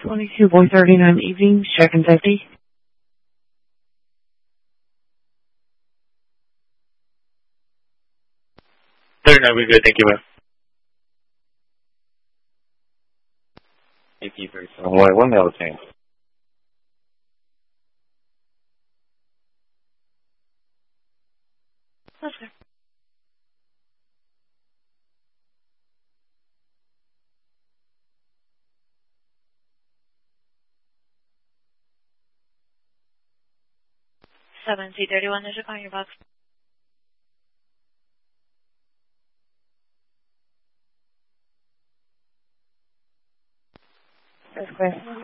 22 boy 39 evening, check and safety. 39, we're good, thank you, ma'am. Thank you very much. One mail change. Okay. Seven C31, there's a call in your box. That's correct.